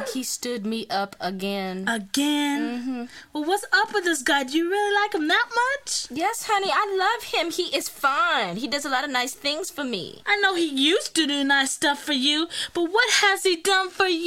think he stood me up again. Again? Mm-hmm. Well, what's up with this guy? Do you really like him that much? Yes, honey, I love him. He is fine. He does a lot of nice things for me. I know he used to do nice stuff for you, but what has he done for you?